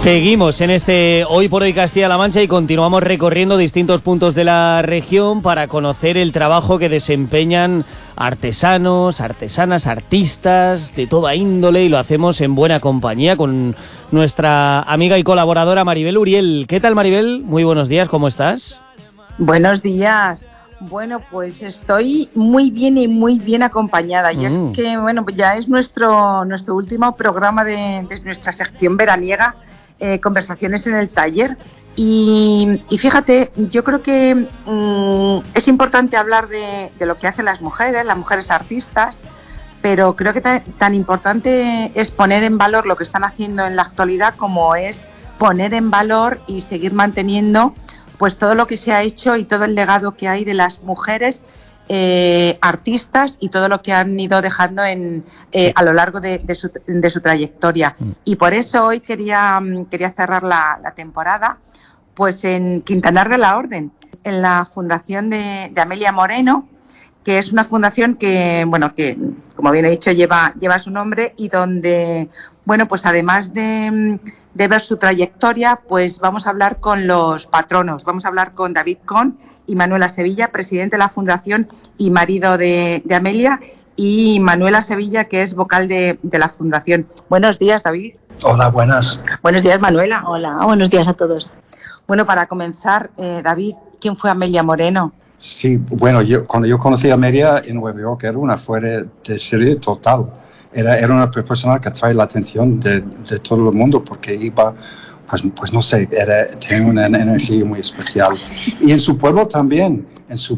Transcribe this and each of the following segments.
Seguimos en este Hoy por Hoy Castilla-La Mancha y continuamos recorriendo distintos puntos de la región para conocer el trabajo que desempeñan artesanos, artesanas, artistas de toda índole, y lo hacemos en buena compañía con nuestra amiga y colaboradora Maribel Uriel. ¿Qué tal, Maribel? Muy buenos días, ¿cómo estás? Buenos días. Bueno, pues estoy muy bien y muy bien acompañada. Y es que, bueno, pues ya es nuestro último programa de nuestra sección veraniega, Conversaciones en el Taller. Y fíjate, yo creo que es importante hablar de lo que hacen las mujeres artistas, pero creo que tan importante es poner en valor lo que están haciendo en la actualidad, como es poner en valor y seguir manteniendo pues todo lo que se ha hecho y todo el legado que hay de las mujeres artistas y todo lo que han ido dejando a lo largo de su trayectoria. Y por eso hoy quería cerrar la temporada pues en Quintanar de la Orden, en la fundación de Amelia Moreno, que es una fundación que, bueno, que como bien he dicho lleva su nombre, y donde, bueno, pues además de ver su trayectoria, pues vamos a hablar con los patronos. Vamos a hablar con David Con y Manuela Sevilla, presidente de la fundación y marido de Amelia, y Manuela Sevilla, que es vocal de la fundación. Buenos días, David. Hola, buenas. Buenos días, Manuela. Hola, buenos días a todos. Bueno, para comenzar, David, ¿quién fue Amelia Moreno? Sí, bueno, cuando yo conocí a Amelia en Nueva York era una fuera de serie total. Era una persona que atrae la atención de todo el mundo porque iba, pues no sé, tenía una energía muy especial. Y en su pueblo también,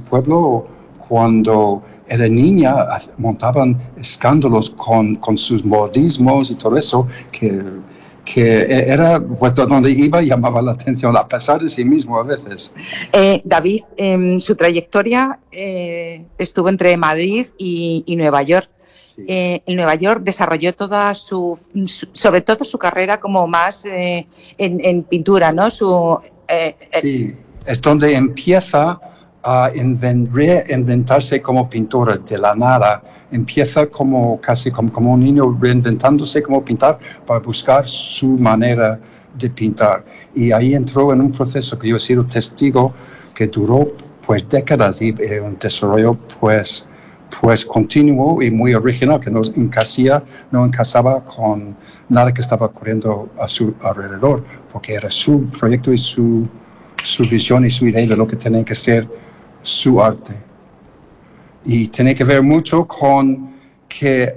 cuando era niña montaban escándalos con sus modismos y todo eso, que era pues, donde iba llamaba la atención, a pesar de sí mismo a veces. David, su trayectoria estuvo entre Madrid y Nueva York. Sí. En Nueva York desarrolló toda sobre todo su carrera como más en pintura, ¿no? Sí, es donde empieza a reinventarse como pintora de la nada. Empieza casi como un niño reinventándose como pintar para buscar su manera de pintar. Y ahí entró en un proceso que yo he sido testigo que duró pues décadas, y un desarrollo pues continuo y muy original, que no encasaba con nada que estaba ocurriendo a su alrededor, porque era su proyecto y su visión y su idea de lo que tenía que ser su arte. Y tiene que ver mucho con que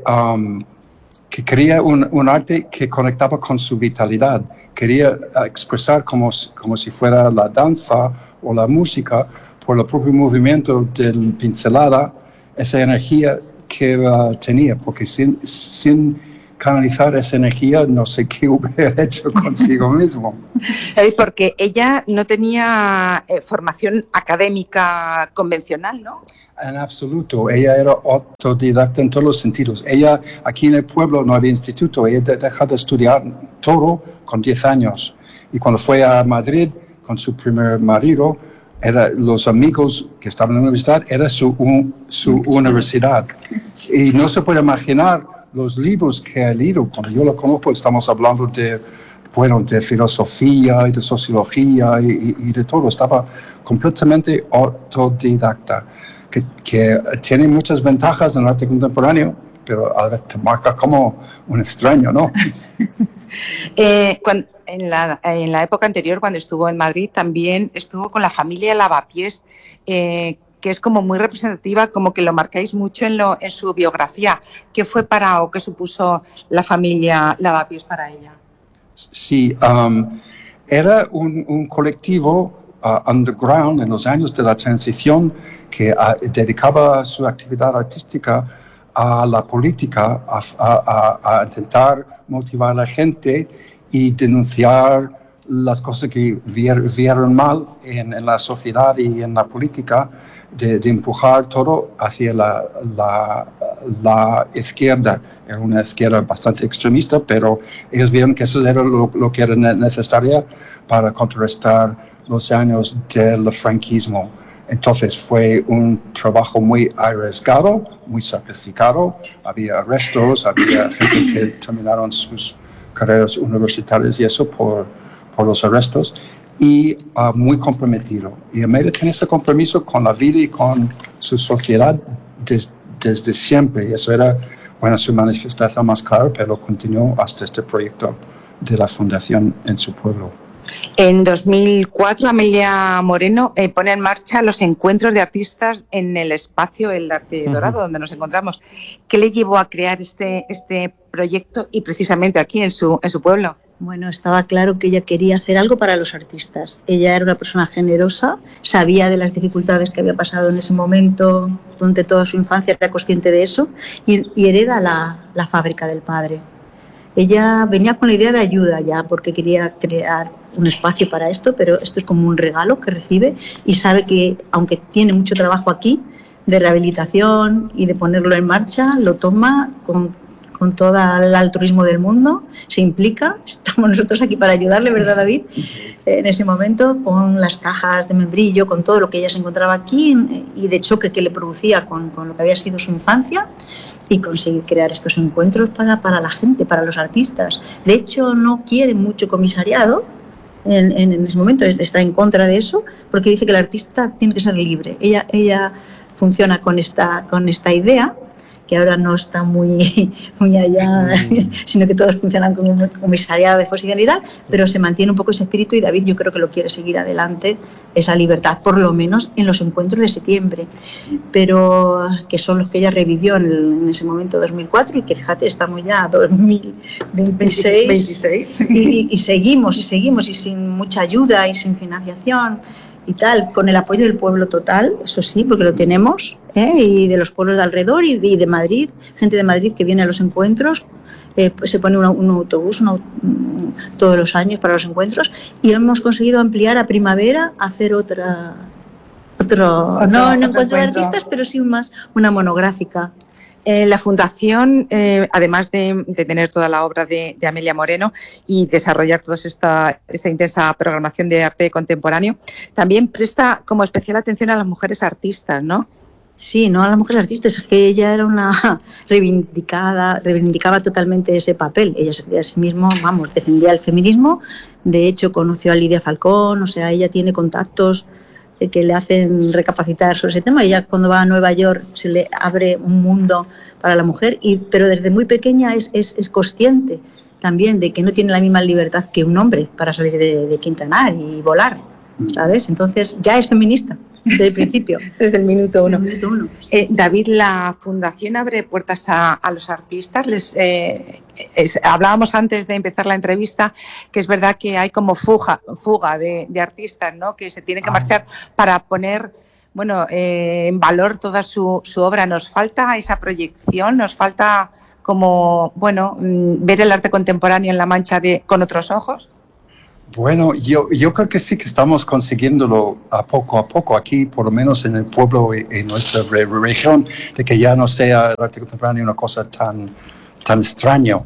quería un arte que conectaba con su vitalidad. Quería expresar como si fuera la danza o la música, por el propio movimiento del pincelada, esa energía que tenía, porque sin canalizar esa energía no sé qué hubiera hecho consigo mismo. Porque ella no tenía formación académica convencional, ¿no? En absoluto, ella era autodidacta en todos los sentidos. Ella, aquí en el pueblo no había instituto, ella dejó de estudiar todo con 10 años. Y cuando fue a Madrid con su primer marido, los amigos que estaban en la universidad, era su universidad. Y no se puede imaginar los libros que ha leído. Cuando yo lo conozco, estamos hablando de filosofía y de sociología y de todo. Estaba completamente autodidacta, que tiene muchas ventajas en el arte contemporáneo, pero a la vez te marca como un extraño, ¿no? En la época anterior, cuando estuvo en Madrid, también estuvo con la familia Lavapiés, que es como muy representativa, como que lo marcáis mucho en su biografía. ¿Qué fue o qué supuso la familia Lavapiés para ella? Sí, era un colectivo underground en los años de la transición que dedicaba su actividad artística a la política, a intentar motivar a la gente y denunciar las cosas que vieron mal en la sociedad y en la política, de empujar todo hacia la izquierda. Era una izquierda bastante extremista, pero ellos vieron que eso era lo que era necesario para contrarrestar los años del franquismo. Entonces fue un trabajo muy arriesgado, muy sacrificado. Había arrestos, había gente que terminaron sus carreras universitarias y eso por los arrestos, y muy comprometido. Y Amelia tiene ese compromiso con la vida y con su sociedad desde siempre, y eso era, bueno, su manifestación más clara, pero continuó hasta este proyecto de la fundación en su pueblo. En 2004, Amelia Moreno pone en marcha los encuentros de artistas en el espacio El Arte Dorado, donde nos encontramos. ¿Qué le llevó a crear este proyecto y precisamente aquí en su pueblo? Bueno, estaba claro que ella quería hacer algo para los artistas. Ella era una persona generosa, sabía de las dificultades que había pasado en ese momento, durante toda su infancia era consciente de eso, y hereda la fábrica del padre. Ella venía con la idea de ayuda ya, porque quería crear un espacio para esto, pero esto es como un regalo que recibe y sabe que, aunque tiene mucho trabajo aquí, de rehabilitación y de ponerlo en marcha, lo toma con todo el altruismo del mundo, se implica. Estamos nosotros aquí para ayudarle, ¿verdad, David? En ese momento, con las cajas de membrillo, con todo lo que ella se encontraba aquí y de choque que le producía con lo que había sido su infancia, y conseguir crear estos encuentros para la gente, para los artistas. De hecho, no quiere mucho comisariado en ese momento, está en contra de eso, porque dice que el artista tiene que ser libre. Ella funciona con esta idea, que ahora no está muy allá, sino que todos funcionan como un comisariado de exposición y tal, pero se mantiene un poco ese espíritu y David yo creo que lo quiere seguir adelante, esa libertad, por lo menos en los encuentros de septiembre, pero que son los que ella revivió en ese momento 2004 y que fíjate, estamos ya 2026 y seguimos y sin mucha ayuda y sin financiación y tal, con el apoyo del pueblo total, eso sí, porque lo tenemos, y de los pueblos de alrededor y de Madrid, gente de Madrid que viene a los encuentros, pues se pone un autobús todos los años para los encuentros y hemos conseguido ampliar a primavera, hacer otro encuentro de artistas, pero sí una monográfica. La Fundación, además de tener toda la obra de Amelia Moreno y desarrollar toda esta intensa programación de arte contemporáneo, también presta como especial atención a las mujeres artistas, ¿no? Sí, no a las mujeres artistas, es que ella era una reivindicaba totalmente ese papel. Ella se creía a sí misma, defendía el feminismo. De hecho, conoció a Lidia Falcón, o sea, ella tiene contactos que le hacen recapacitar sobre ese tema. Ella cuando va a Nueva York se le abre un mundo para la mujer, pero desde muy pequeña es consciente también de que no tiene la misma libertad que un hombre para salir de Quintanar y volar, ¿sabes? Entonces ya es feminista desde el principio. Desde el minuto uno. Sí. David, la Fundación abre puertas a los artistas. Hablábamos antes de empezar la entrevista que es verdad que hay como fuga de artistas, ¿no? Que se tienen que marchar para poner en valor toda su obra. Nos falta esa proyección, nos falta como ver el arte contemporáneo en La Mancha con otros ojos. Bueno, yo creo que sí que estamos consiguiéndolo a poco aquí, por lo menos en el pueblo y en nuestra región, de que ya no sea el arte contemporáneo una cosa tan extraño.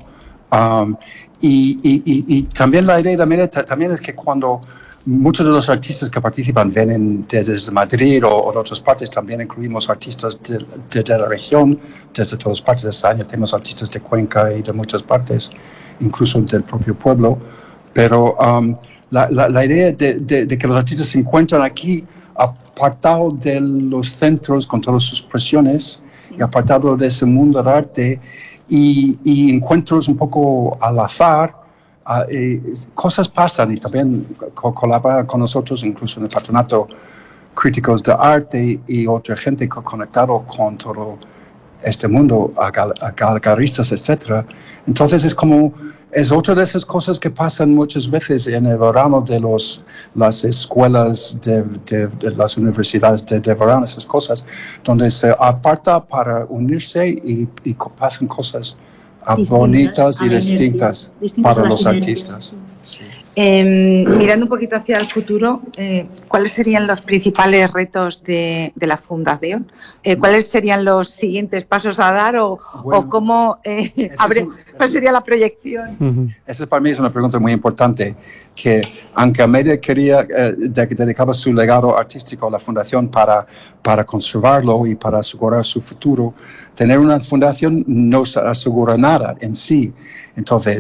Y también la idea también es que cuando muchos de los artistas que participan vienen desde Madrid o de otras partes, también incluimos artistas de la región, desde todas partes. Este año tenemos artistas de Cuenca y de muchas partes, incluso del propio pueblo. Pero la idea de que los artistas se encuentran aquí apartados de los centros con todas sus presiones y apartados de ese mundo del arte y encuentros un poco al azar, cosas pasan y también colaboran con nosotros, incluso en el patronato, críticos de arte y otra gente conectado con todo este mundo, a galeristas, etc. Entonces es otra de esas cosas que pasan muchas veces en el verano de las escuelas, de las universidades de verano, esas cosas, donde se aparta para unirse y pasan cosas bonitas y distintas para los artistas. Sí. Mirando un poquito hacia el futuro, ¿cuáles serían los principales retos de la Fundación? ¿Cuáles serían los siguientes pasos a dar o cómo cuál sería la proyección? Esa para mí es una pregunta muy importante, que aunque Amelia quería dedicaba su legado artístico a la Fundación para conservarlo y para asegurar su futuro, tener una fundación no asegura nada en sí. Entonces,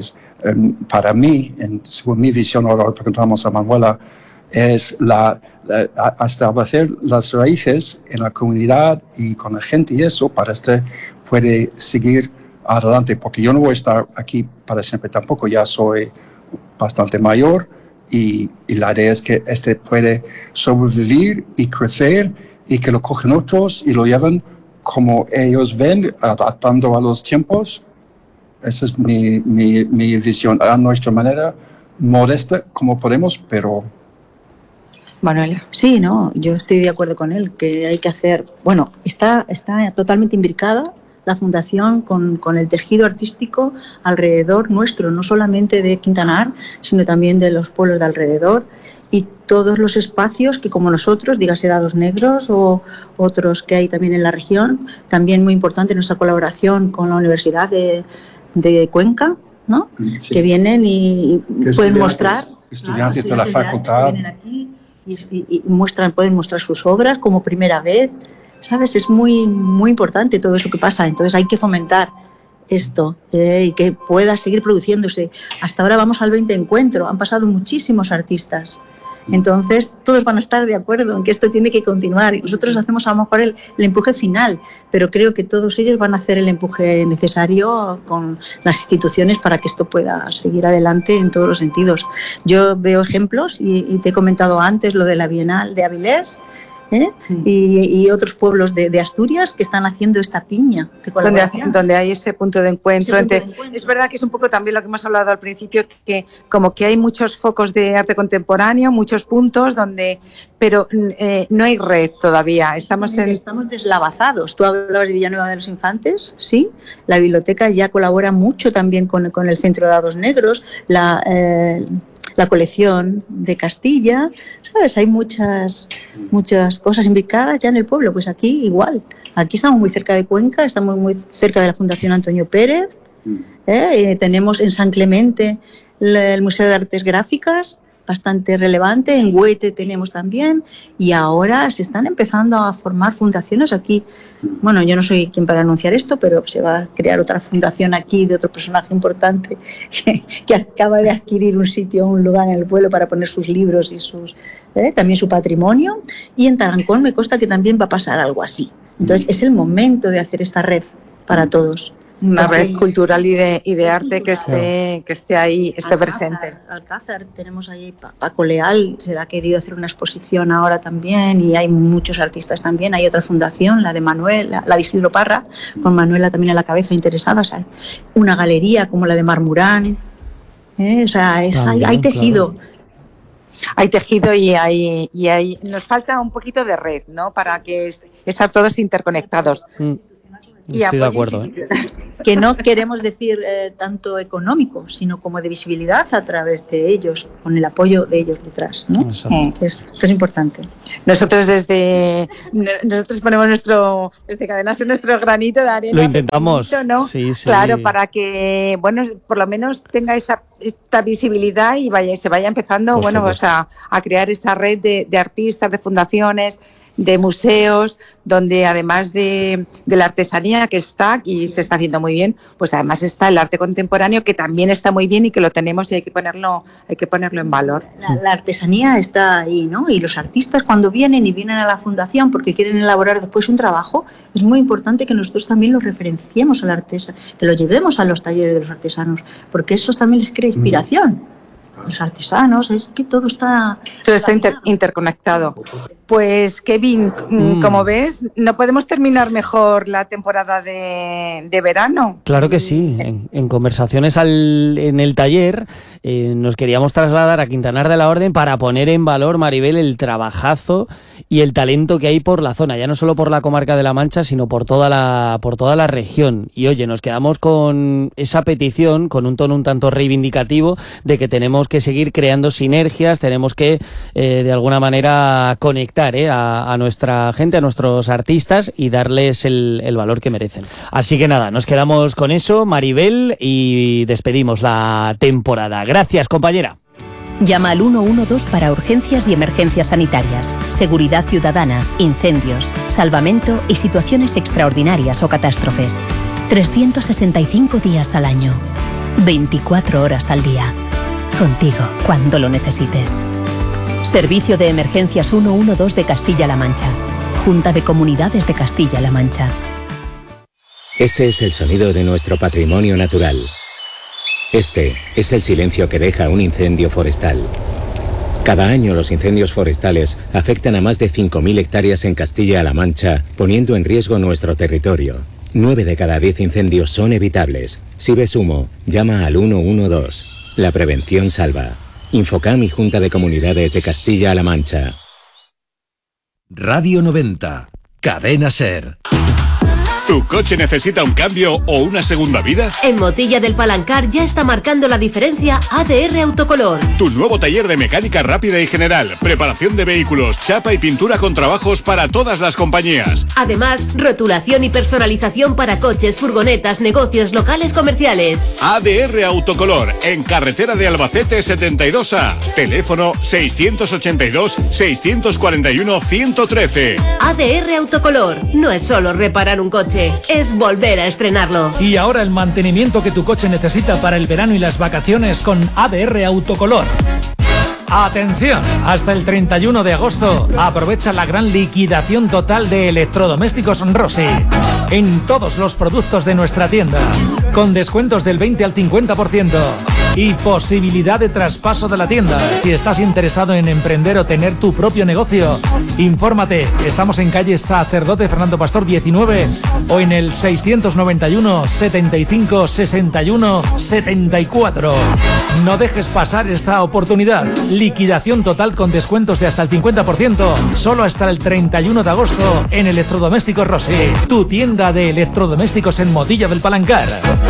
para mí, según mi visión, ahora preguntamos a Manuela, es establecer las raíces en la comunidad y con la gente y eso para puede seguir adelante, porque yo no voy a estar aquí para siempre tampoco, ya soy bastante mayor y la idea es que puede sobrevivir y crecer y que lo cogen otros y lo llevan como ellos ven, adaptando a los tiempos. Esa es mi visión, a nuestra manera, modesta como podemos, pero... Manuela. Sí, no, yo estoy de acuerdo con él, que hay que hacer... Bueno, está totalmente imbricada la Fundación con el tejido artístico alrededor nuestro, no solamente de Quintanar, sino también de los pueblos de alrededor y todos los espacios que, como nosotros, dígase Dados Negros o otros que hay también en la región, también muy importante nuestra colaboración con la Universidad de Cuenca, ¿no? Sí. Que vienen y pueden mostrar... Estudiantes de la facultad. Vienen aquí y pueden mostrar sus obras como primera vez, ¿sabes? Es muy, muy importante todo eso que pasa. Entonces hay que fomentar esto y que pueda seguir produciéndose. Hasta ahora vamos al 20 encuentro, han pasado muchísimos artistas. Entonces todos van a estar de acuerdo en que esto tiene que continuar y nosotros hacemos a lo mejor el empuje final, pero creo que todos ellos van a hacer el empuje necesario con las instituciones para que esto pueda seguir adelante en todos los sentidos. Yo veo ejemplos y te he comentado antes lo de la Bienal de Avilés, y otros pueblos de Asturias que están haciendo esta piña de colaboración. Donde hay ese punto de encuentro. Es verdad que es un poco también lo que hemos hablado al principio, que como que hay muchos focos de arte contemporáneo, muchos puntos pero no hay red todavía. Estamos deslavazados. Tú hablabas de Villanueva de los Infantes, sí. La biblioteca ya colabora mucho también con el Centro de Dados Negros, la colección de Castilla, ¿sabes? Hay muchas cosas imbricadas ya en el pueblo. Pues aquí igual. Aquí estamos muy cerca de Cuenca, estamos muy cerca de la Fundación Antonio Pérez. Tenemos en San Clemente el Museo de Artes Gráficas, bastante relevante. En Huete tenemos también. Y ahora se están empezando a formar fundaciones aquí. Bueno, yo no soy quien para anunciar esto, pero se va a crear otra fundación aquí de otro personaje importante que acaba de adquirir un lugar en el pueblo para poner sus libros y también su patrimonio. Y en Tarancón me consta que también va a pasar algo así. Entonces es el momento de hacer esta red para todos. Una red cultural y de arte que esté ahí, esté presente. Alcázar, tenemos ahí Paco Leal, se ha querido hacer una exposición ahora también y hay muchos artistas también. Hay otra fundación, la de Manuela, la de Isidro Parra, con Manuela también a la cabeza interesada. O sea, una galería como la de Marmurán. O sea, hay tejido. Claro. Hay tejido y nos falta un poquito de red, ¿no? Para que estar todos interconectados. Estoy de acuerdo. Que no queremos decir tanto económico, sino como de visibilidad a través de ellos, con el apoyo de ellos detrás, ¿no? Esto es importante. Nosotros ponemos desde Cadena Ser nuestro granito de arena. Lo intentamos, ¿no? Sí. Claro, para que, por lo menos tenga esta visibilidad y se vaya empezando, a crear esa red de artistas, de fundaciones, de museos, donde además de la artesanía que está y se está haciendo muy bien, pues además está el arte contemporáneo, que también está muy bien y que lo tenemos y hay que ponerlo en valor. La artesanía está ahí, ¿no? Y los artistas cuando vienen a la fundación porque quieren elaborar después un trabajo, es muy importante que nosotros también lo referenciemos al artesano, que lo llevemos a los talleres de los artesanos, porque eso también les crea inspiración. Los artesanos, es que todo está interconectado. Pues Kevin, como ves, no podemos terminar mejor la temporada de verano. Claro que sí. En conversaciones en el taller nos queríamos trasladar a Quintanar de la Orden para poner en valor, Maribel, el trabajazo y el talento que hay por la zona, ya no solo por la comarca de La Mancha, sino por toda la región. Y oye, nos quedamos con esa petición, con un tono un tanto reivindicativo, de que tenemos que seguir creando sinergias, tenemos que de alguna manera conectar a nuestra gente, a nuestros artistas y darles el valor que merecen. Así que nada, nos quedamos con eso, Maribel, y despedimos la temporada. Gracias, compañera. Llama al 112 para urgencias y emergencias sanitarias, seguridad ciudadana, incendios, salvamento y situaciones extraordinarias o catástrofes. 365 días al año. 24 horas al día. Contigo cuando lo necesites. Servicio de Emergencias 112 de Castilla-La Mancha. Junta de Comunidades de Castilla-La Mancha. Este es el sonido de nuestro patrimonio natural. Este es el silencio que deja un incendio forestal. Cada año los incendios forestales afectan a más de 5.000 hectáreas en Castilla-La Mancha, poniendo en riesgo nuestro territorio. 9 de cada 10 incendios son evitables. Si ves humo, llama al 112. La prevención salva. Infocam y Junta de Comunidades de Castilla-La Mancha. Radio 90. Cadena SER. ¿Tu coche necesita un cambio o una segunda vida? En Motilla del Palancar ya está marcando la diferencia ADR Autocolor. Tu nuevo taller de mecánica rápida y general, preparación de vehículos, chapa y pintura con trabajos para todas las compañías. Además, rotulación y personalización para coches, furgonetas, negocios locales comerciales. ADR Autocolor, en carretera de Albacete 72A. Teléfono 682-641-113. ADR Autocolor, no es solo reparar un coche, es volver a estrenarlo. Y ahora el mantenimiento que tu coche necesita para el verano y las vacaciones con ADR Autocolor. ¡Atención! Hasta el 31 de agosto aprovecha la gran liquidación total de electrodomésticos Rossi en todos los productos de nuestra tienda, con descuentos del 20 al 50% y posibilidad de traspaso de la tienda. Si estás interesado en emprender o tener tu propio negocio, infórmate. Estamos en calle Sacerdote Fernando Pastor 19 o en el 691 75 61 74. No dejes pasar esta oportunidad. Liquidación total con descuentos de hasta el 50%, solo hasta el 31 de agosto en Electrodomésticos Rossi, tu tienda de electrodomésticos en Motilla del Palancar.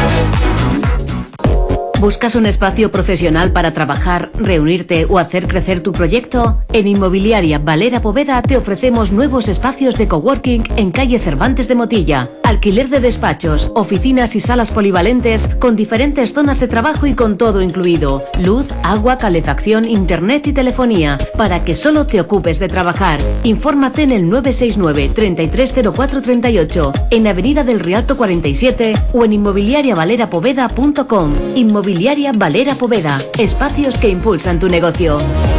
¿Buscas un espacio profesional para trabajar, reunirte o hacer crecer tu proyecto? En Inmobiliaria Valera Poveda te ofrecemos nuevos espacios de coworking en calle Cervantes de Motilla. Alquiler de despachos, oficinas y salas polivalentes con diferentes zonas de trabajo y con todo incluido. Luz, agua, calefacción, internet y telefonía, para que solo te ocupes de trabajar. Infórmate en el 969 330438, en Avenida del Rialto 47 o en inmobiliariavalerapoveda.com. Inmobiliaria Valera Poveda, espacios que impulsan tu negocio.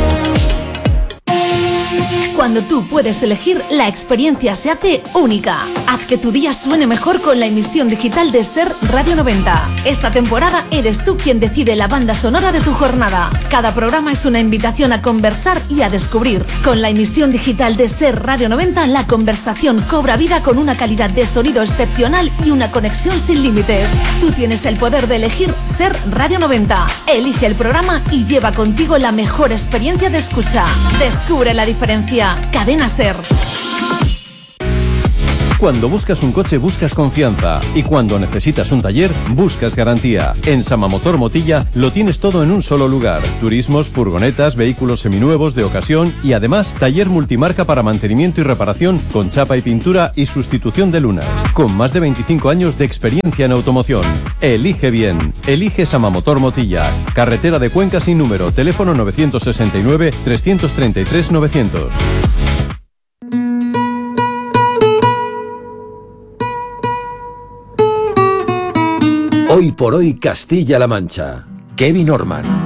Cuando tú puedes elegir, la experiencia se hace única. Haz que tu día suene mejor con la emisión digital de SER Radio 90. Esta temporada eres tú quien decide la banda sonora de tu jornada. Cada programa es una invitación a conversar y a descubrir. Con la emisión digital de SER Radio 90, la conversación cobra vida con una calidad de sonido excepcional y una conexión sin límites. Tú tienes el poder de elegir SER Radio 90. Elige el programa y lleva contigo la mejor experiencia de escucha. Descubre la diferencia. Cadena SER. Cuando buscas un coche buscas confianza y cuando necesitas un taller buscas garantía. En Samamotor Motilla lo tienes todo en un solo lugar. Turismos, furgonetas, vehículos seminuevos de ocasión y además taller multimarca para mantenimiento y reparación con chapa y pintura y sustitución de lunas. Con más de 25 años de experiencia en automoción. Elige bien. Elige Samamotor Motilla. Carretera de Cuenca sin número. Teléfono 969 333 900. Hoy por hoy Castilla-La Mancha. Kevin Orman.